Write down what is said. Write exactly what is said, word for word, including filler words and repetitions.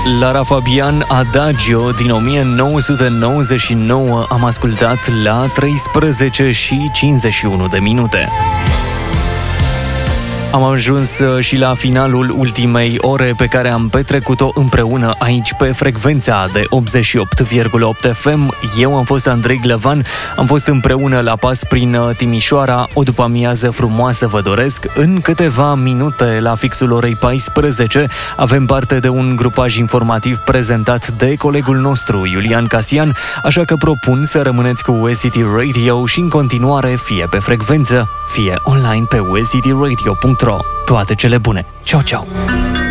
Lara Fabian, Adagio din o mie nouă sute nouăzeci și nouă am ascultat la treisprezece și cincizeci și unu de minute. Am ajuns și la finalul ultimei ore pe care am petrecut-o împreună aici pe frecvența de optzeci și opt virgulă opt F M. Eu am fost Andrei Glăvan, am fost împreună la pas prin Timișoara. O după-amiază frumoasă vă doresc. În câteva minute, la fixul orei paisprezece, avem parte de un grupaj informativ prezentat de colegul nostru, Iulian Casian, așa că propun să rămâneți cu U S C T Radio și în continuare fie pe frecvență, fie online pe u s c t radio punct r o. Toate cele bune! Ciao, ciao!